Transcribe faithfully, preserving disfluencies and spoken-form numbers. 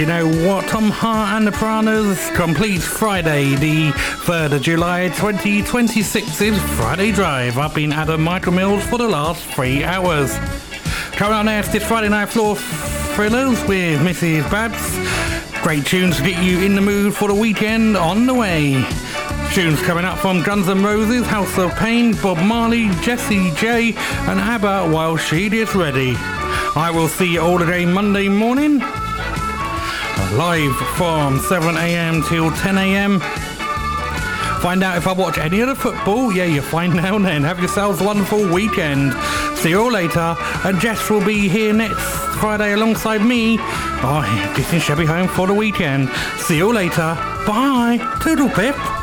you know what? Tom Hart and the Piranhas completes Friday, the third of July twenty twenty-six's Friday Drive. I've been Adam Michael Mills for the last three hours. Coming up next is Friday Night Floor Thrillers with Missus Babs. Great tunes to get you in the mood for the weekend on the way. Tunes coming up from Guns N' Roses, House of Pain, Bob Marley, Jessie J and ABBA While She Gets Ready. I will see you all again Monday morning, live from seven a.m. till ten a.m. Find out if I watch any of the football. Yeah, you find out then. Have yourselves a wonderful weekend. See you all later. And Jess will be here next Friday alongside me. Oh, Disney shall be home for the weekend. See you all later. Bye. Toodle pip.